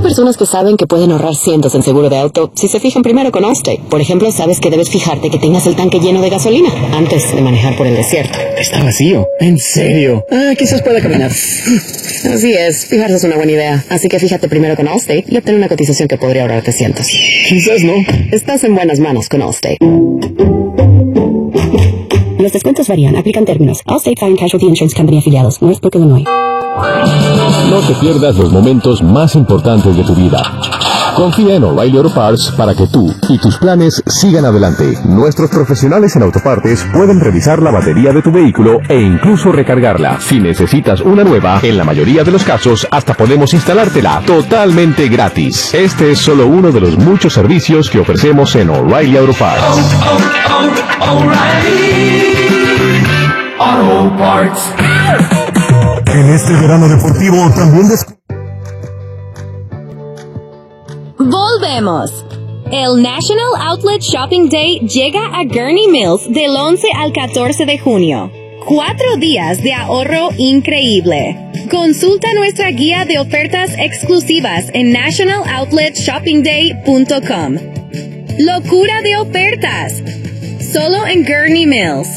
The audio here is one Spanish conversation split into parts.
personas que saben que pueden ahorrar cientos en seguro de auto si se fijan primero con Allstate. Por ejemplo, sabes que debes fijarte que tengas el tanque lleno de gasolina antes de manejar por el desierto. Está vacío. ¿En serio? Quizás pueda caminar. Así es, fijarse es una buena idea. Así que fíjate primero con Allstate y obtén una cotización que podría ahorrarte cientos. Quizás no. Estás en buenas manos con Allstate. Los descuentos varían. Aplican términos. Allstate Fire and Casualty Insurance Company afiliados. Northbrook, Illinois. No te pierdas los momentos más importantes de tu vida. Confía en O'Reilly Auto Parts para que tú y tus planes sigan adelante. Nuestros profesionales en autopartes pueden revisar la batería de tu vehículo e incluso recargarla. Si necesitas una nueva, en la mayoría de los casos hasta podemos instalártela totalmente gratis. Este es solo uno de los muchos servicios que ofrecemos en O'Reilly Auto Parts. O'Reilly Auto Parts. En este verano deportivo también Volvemos. El National Outlet Shopping Day llega a Gurnee Mills del 11 al 14 de junio. 4 días de ahorro increíble. Consulta nuestra guía de ofertas exclusivas en nationaloutlet.shoppingday.com. Locura de ofertas. Solo en Gurnee Mills.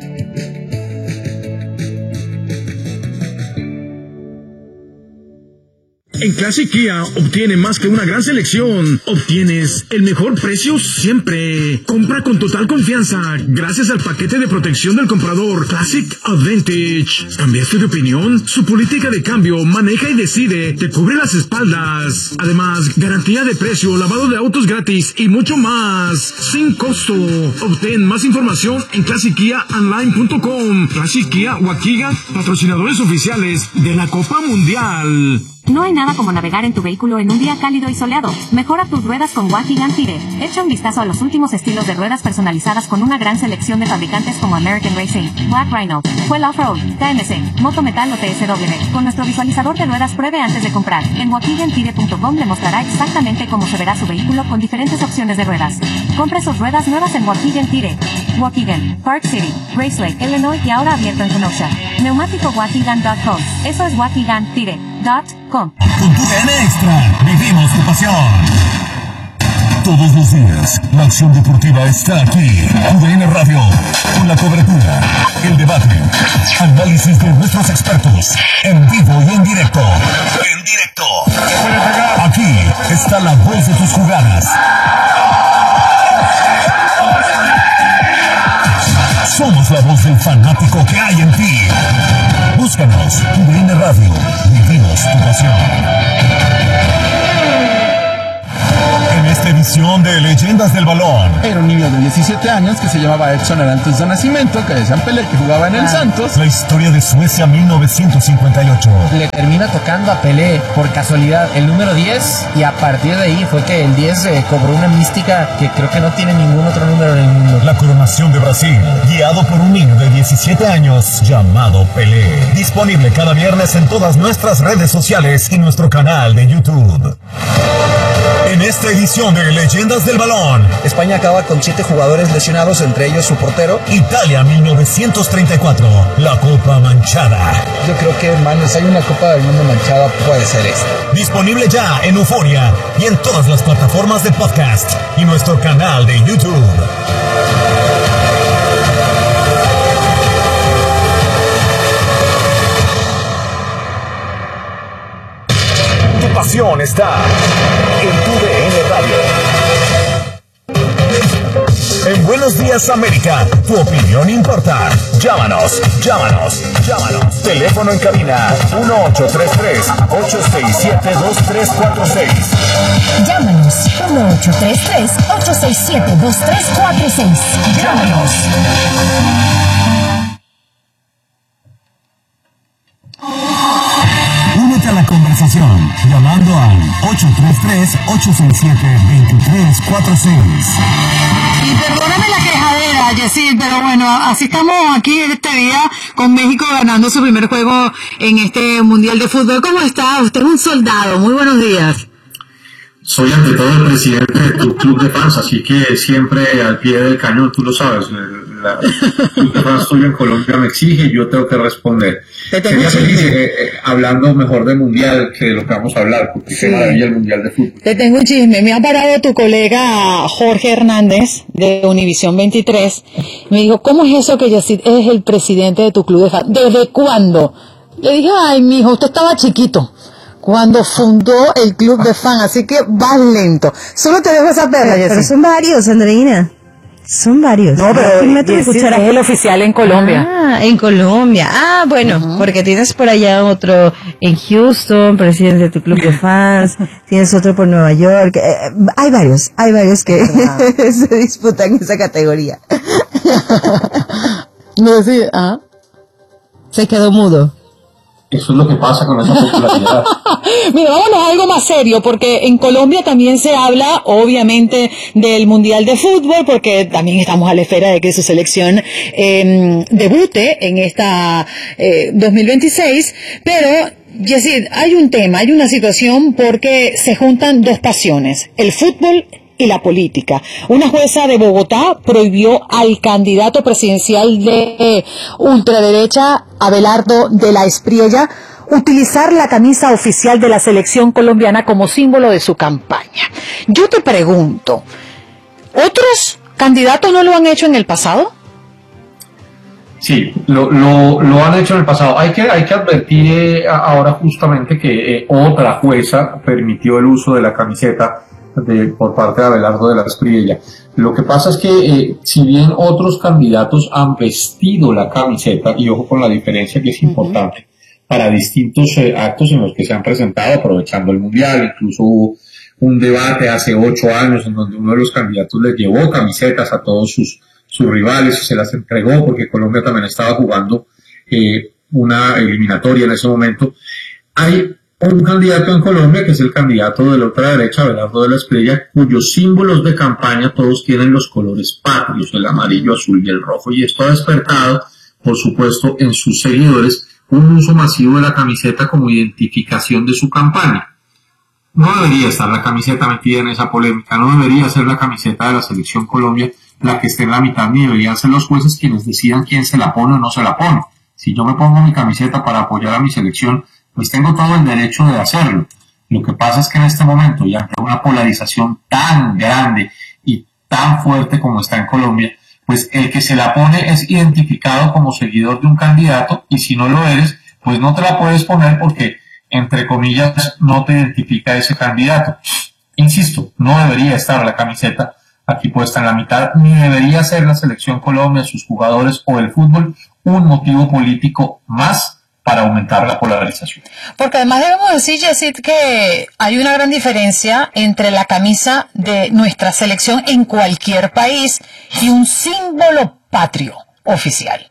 En Classic Kia obtiene más que una gran selección. Obtienes el mejor precio siempre. Compra con total confianza gracias al paquete de protección del comprador Classic Advantage. ¿Cambiaste de opinión? Su política de cambio, maneja y decide, te cubre las espaldas. Además, garantía de precio, lavado de autos gratis y mucho más sin costo. Obtén más información en ClassicKiaOnline.com. Classic Kia Waukegan, patrocinadores oficiales de la Copa Mundial. No hay nada como navegar en tu vehículo en un día cálido y soleado. Mejora tus ruedas con Waukegan Tire. Echa un vistazo a los últimos estilos de ruedas personalizadas con una gran selección de fabricantes como American Racing, Black Rhino, Fuel Off-Road, KMC, Moto Metal o TSW. Con nuestro visualizador de ruedas pruebe antes de comprar. En WaukeganTire.com le mostrará exactamente cómo se verá su vehículo con diferentes opciones de ruedas. Compre sus ruedas nuevas en Waukegan Tire. Waukegan, Park City, Raceway, Illinois y ahora abierto en Kenosha. Neumático Waukegan.com. Eso es WaukeganTire.com. Con tu DN Extra, vivimos tu pasión. Todos los días, la acción deportiva está aquí. UDN Radio, con la cobertura, el debate, análisis de nuestros expertos, en vivo y en directo. Aquí está la voz de tus jugadas. Somos la voz del fanático que hay en ti. Búscanos, UDN Radio, vivimos tu pasión. En esta edición de Leyendas del Balón. Era un niño de 17 años que se llamaba Edson Arantes de nacimiento, que decían Pelé, que jugaba en el Santos. La historia de Suecia 1958. Le termina tocando a Pelé, por casualidad, el número 10, y a partir de ahí fue que el 10 cobró una mística que creo que no tiene ningún otro número en el mundo. La coronación de Brasil, guiado por un niño de 17 años llamado Pelé. Disponible cada viernes en todas nuestras redes sociales y nuestro canal de YouTube. En esta edición de Leyendas del Balón, España acaba con 7 jugadores lesionados, entre ellos su portero. Italia 1934, la Copa Manchada. Yo creo que, hermanos, hay una Copa del Mundo manchada, puede ser esta. Disponible ya en Euforia y en todas las plataformas de podcast y nuestro canal de YouTube. Tu pasión está en tu DN Radio. En Buenos Días América, tu opinión importa. Llámanos. Teléfono en cabina 1833-867-2346. Llámanos 1833-867-2346. Llámanos. Únete a la conversación llamando al 833-867-2346. Y perdóname la quejadera, Yesid, pero bueno, así estamos aquí este día con México ganando su primer juego en este Mundial de Fútbol. ¿Cómo está? Usted es un soldado. Muy buenos días. Soy ante todo el presidente de tu club de fans, así que siempre al pie del cañón, tú lo sabes. Club de Fans tuyo en Colombia me exige y yo tengo que responder. Sería feliz hablando mejor de Mundial que de lo que vamos a hablar, porque qué maravilla el Mundial de fútbol. Te tengo un chisme. Me ha parado tu colega Jorge Hernández de Univisión 23. Me dijo, ¿cómo es eso que Yacid es el presidente de tu club de fans? ¿Desde cuándo? Le dije, ay, mijo, usted estaba chiquito cuando fundó el club de fans, así que vas lento. Solo te dejo esa perla, Yacid. Pero son varios, Andreina. Son varios. No, pero es el oficial en Colombia. Ah, en Colombia. Ah, bueno, porque tienes por allá otro en Houston, presidente de tu club de fans, tienes otro por Nueva York. Hay varios que se disputan esa categoría. No, sí, se quedó mudo. Eso es lo que pasa con esa popularidad. Mira, vámonos a algo más serio, porque en Colombia también se habla, obviamente, del Mundial de Fútbol, porque también estamos a la espera de que su selección debute en esta 2026, pero Yacid, hay un tema, hay una situación porque se juntan dos pasiones, el fútbol y la política. Una jueza de Bogotá prohibió al candidato presidencial de ultraderecha, Abelardo de la Espriella, utilizar la camisa oficial de la selección colombiana como símbolo de su campaña. Yo te pregunto, ¿otros candidatos no lo han hecho en el pasado? Sí, lo han hecho en el pasado. Hay que advertir ahora justamente que otra jueza permitió el uso de la camiseta por parte de Abelardo de la Espriella. Lo que pasa es que si bien otros candidatos han vestido la camiseta, y ojo con la diferencia que es importante, para distintos actos en los que se han presentado aprovechando el Mundial, incluso hubo un debate hace 8 años en donde uno de los candidatos les llevó camisetas a todos sus rivales y se las entregó porque Colombia también estaba jugando una eliminatoria en ese momento. Hay un candidato en Colombia que es el candidato de la ultraderecha, Abelardo de la Espriella, cuyos símbolos de campaña todos tienen los colores patrios, el amarillo, azul y el rojo, y esto ha despertado, por supuesto, en sus seguidores un uso masivo de la camiseta como identificación de su campaña. No debería estar la camiseta metida en esa polémica, no debería ser la camiseta de la Selección Colombia la que esté en la mitad, ni deberían ser los jueces quienes decidan quién se la pone o no se la pone. Si yo me pongo mi camiseta para apoyar a mi selección, pues tengo todo el derecho de hacerlo. Lo que pasa es que en este momento, y ante una polarización tan grande y tan fuerte como está en Colombia, pues el que se la pone es identificado como seguidor de un candidato, y si no lo eres, pues no te la puedes poner porque, entre comillas, no te identifica ese candidato. Insisto, no debería estar la camiseta aquí puesta en la mitad, ni debería ser la Selección Colombia, sus jugadores o el fútbol un motivo político más para aumentar la polarización. Porque además debemos decir, Yacid, que hay una gran diferencia entre la camisa de nuestra selección en cualquier país y un símbolo patrio oficial.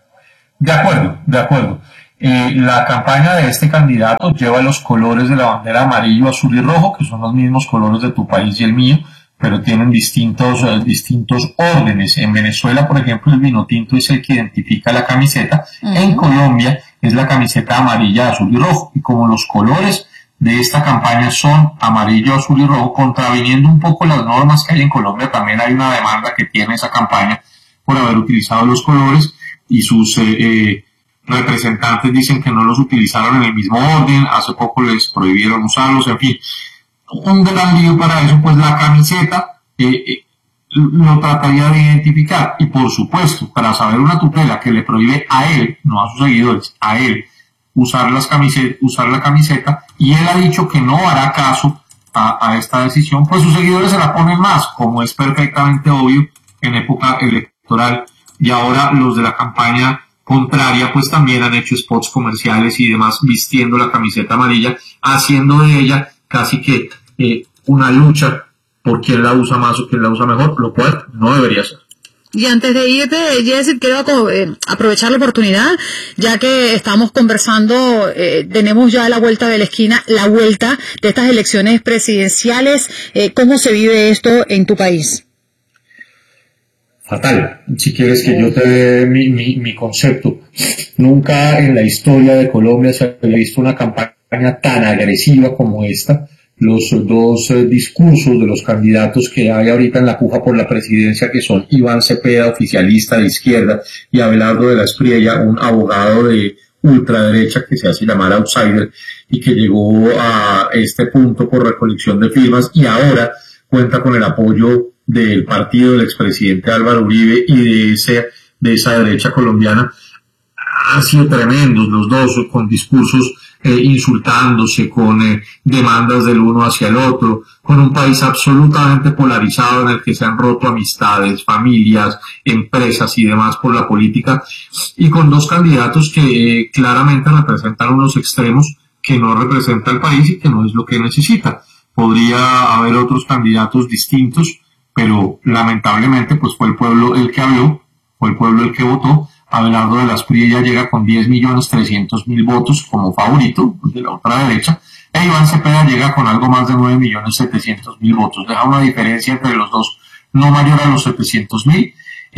De acuerdo. La campaña de este candidato lleva los colores de la bandera amarillo, azul y rojo, que son los mismos colores de tu país y el mío, pero tienen distintos órdenes. En Venezuela, por ejemplo, el vino tinto es el que identifica la camiseta. En Colombia es la camiseta amarilla, azul y rojo. Y como los colores de esta campaña son amarillo, azul y rojo, contraviniendo un poco las normas que hay en Colombia, también hay una demanda que tiene esa campaña por haber utilizado los colores, y sus representantes dicen que no los utilizaron en el mismo orden, hace poco les prohibieron usarlos, en fin. Un gran lío para eso, pues la camiseta lo trataría de identificar, y por supuesto, para saber una tutela que le prohíbe a él, no a sus seguidores, a él, usar la camiseta, y él ha dicho que no hará caso a esta decisión, pues sus seguidores se la ponen más, como es perfectamente obvio en época electoral, y ahora los de la campaña contraria pues también han hecho spots comerciales y demás vistiendo la camiseta amarilla, haciendo de ella casi que una lucha por quién la usa más o quién la usa mejor, lo cual no debería ser. Y antes de irte, Jessy, quiero aprovechar la oportunidad, ya que estamos conversando, tenemos ya a la vuelta de la esquina, la vuelta de estas elecciones presidenciales. ¿Cómo se vive esto en tu país? Fatal. Si quieres que yo te dé mi concepto, nunca en la historia de Colombia se había visto una campaña tan agresiva como esta, los dos discursos de los candidatos que hay ahorita en la puja por la presidencia, que son Iván Cepeda, oficialista de izquierda, y Abelardo de la Espriella, un abogado de ultraderecha que se hace llamar outsider y que llegó a este punto por recolección de firmas y ahora cuenta con el apoyo del partido del expresidente Álvaro Uribe y de esa derecha colombiana. Han sido tremendos los dos, con discursos insultándose, con demandas del uno hacia el otro, con un país absolutamente polarizado en el que se han roto amistades, familias, empresas y demás por la política, y con dos candidatos que claramente representan unos extremos que no representa el país y que no es lo que necesita. Podría haber otros candidatos distintos, pero lamentablemente pues fue el pueblo el que habló, fue el pueblo el que votó. Abelardo de la Espriella llega con 10.300.000 votos como favorito de la otra derecha, e Iván Cepeda llega con algo más de 9.700.000 votos. Deja una diferencia entre los dos no mayor a los 700.000,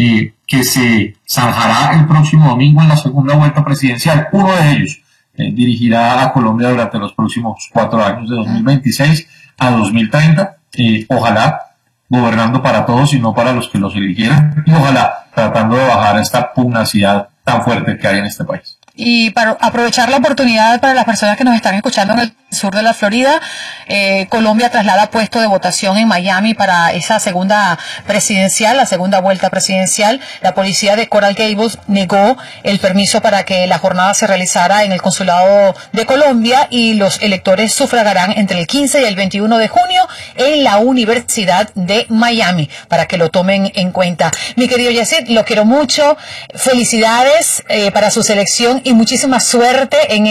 que se zanjará el próximo domingo en la segunda vuelta presidencial. Uno de ellos dirigirá a Colombia durante los próximos 4 años, de 2026 a 2030, ojalá gobernando para todos y no para los que los eligieran, y ojalá tratando de bajar esta pugnacidad tan fuerte que hay en este país. Y para aprovechar la oportunidad para las personas que nos están escuchando en el sur de la Florida, Colombia traslada puesto de votación en Miami para esa segunda presidencial, la segunda vuelta presidencial. La policía de Coral Gables negó el permiso para que la jornada se realizara en el consulado de Colombia y los electores sufragarán entre el 15 y el 21 de junio en la Universidad de Miami, para que lo tomen en cuenta. Mi querido Yesid, lo quiero mucho. Felicidades para su selección y muchísima suerte en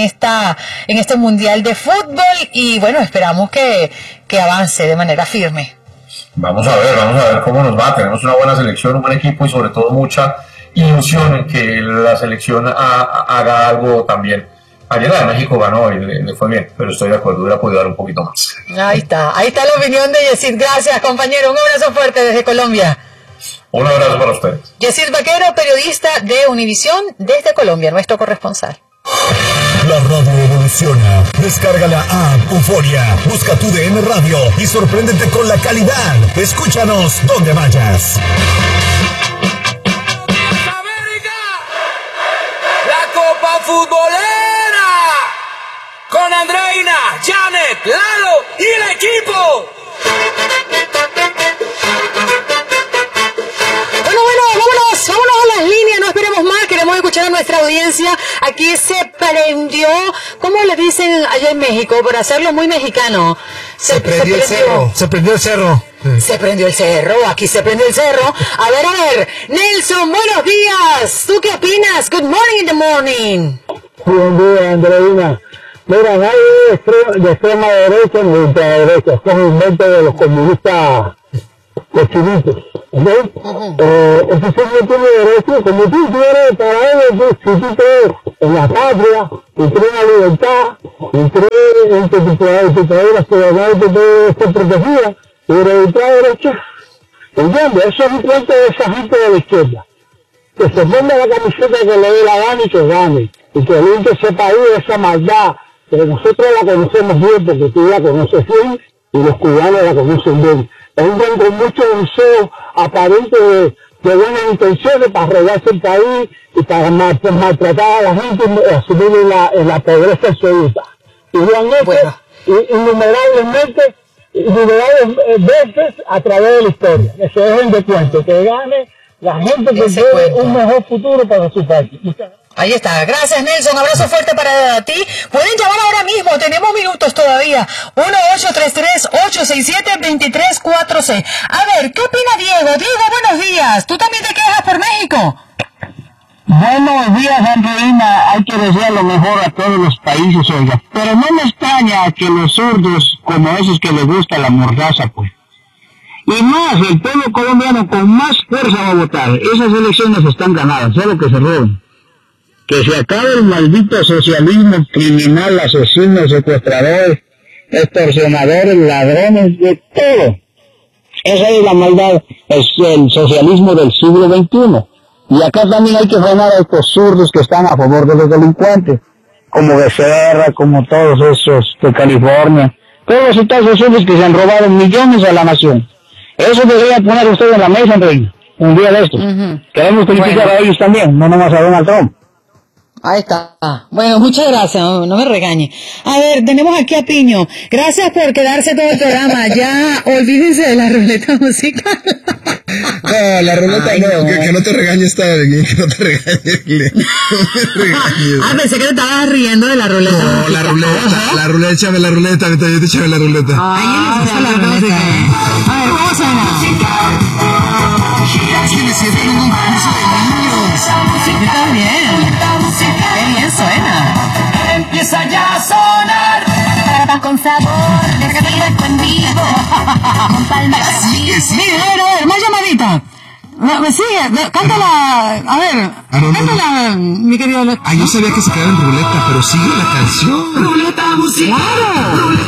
este Mundial de Fútbol, y bueno, esperamos que avance de manera firme. Vamos a ver cómo nos va. Tenemos una buena selección, un buen equipo y sobre todo mucha ilusión en que la selección haga algo también. Ayer la de México ganó y le fue bien, pero estoy de acuerdo, hubiera podido dar un poquito más. Ahí está la opinión de Yesid. Gracias, compañero, un abrazo fuerte desde Colombia. Un abrazo para ustedes. Yesid Vaquero, periodista de Univisión desde Colombia, nuestro corresponsal. La radio evoluciona. Descarga la app Euforia, busca tu DN Radio y sorpréndete con la calidad. Escúchanos donde vayas. América, la Copa Futbolera, con Andreina, Janet, Lalo y el equipo. Vámonos a las líneas, no esperemos más, queremos escuchar a nuestra audiencia. Aquí se prendió, ¿cómo le dicen allá en México? Por hacerlo muy mexicano. Se prendió el cerro. Se prendió el cerro, aquí se prendió el cerro. A ver, Nelson, buenos días. ¿Tú qué opinas? Good morning in the morning. Buen día, Andreina. Mira, nadie de extrema derecha ni de ultraderecha. Esto es un invento de los comunistas cochinitos. ¿Okay? Ese señor tiene derecho, como tú quieres, para él, si tú crees en la patria, y crees en la libertad, y crees en que tu país debe estar protegida, y de ultraderecha, ¿entiendes? Eso es un cuento de esa gente de la izquierda. Que se ponga la camiseta que le dé la gana y que gane, y que limpie ese país de esa maldad, que nosotros la conocemos bien, porque tú la conoces bien, y los cubanos la conocen bien. Entran con mucho deseo aparente de buenas intenciones para arreglarse el país y para maltratar a la gente y asumir en la pobreza absoluta. Y lo han hecho innumerables veces a través de la historia. Que se dejen de cuento, que gane la gente que quiere un mejor futuro para su país. Ahí está, gracias Nelson, abrazo fuerte para ti. Pueden llamar ahora mismo, tenemos minutos todavía. 1-833-867-2346. A ver, ¿qué opina Diego? Diego, buenos días. ¿Tú también te quejas por México? Buenos días, Andreina. Hay que desear lo mejor a todos los países, oiga. Pero no me extraña que los zurdos, como esos que les gusta la mordaza, pues. Y más, el pueblo colombiano con más fuerza va a votar. Esas elecciones están ganadas, solo que se roben. Que se acabe el maldito socialismo criminal, asesinos, secuestradores, extorsionadores, ladrones, de todo. Esa es la maldad, es el socialismo del siglo XXI. Y acá también hay que frenar a estos zurdos que están a favor de los delincuentes, como Becerra, como todos esos de California, Todos estos asuntos que se han robado millones a la nación. Eso debería poner usted en la mesa, Andreina, un día de estos. Queremos criticar a ellos también, no nomás a Donald Trump. Ahí está. Bueno, muchas gracias, no me regañe. A ver, tenemos aquí a Piño. Gracias por quedarse todo el programa. Ya, olvídense de la ruleta musical. No, la ruleta no. Que no te regañe esta, que no te regañe. Pensé que te estabas riendo de la ruleta. No, la ruleta, échame la ruleta, yo te échame la ruleta. Ay, le gusta la ruleta. A ver, vamos a ver. Es que me siento en un concurso de niños. Yo también. Qué bien suena. Empieza ya a sonar con sabor de circo en vivo, con palmas. Mira, a ver, más llamadita. Sigue, cántala, a ver, cántala, mi querido. Yo sabía que se quedaba en ruleta, pero sigue la canción. Ruleta musical. Claro.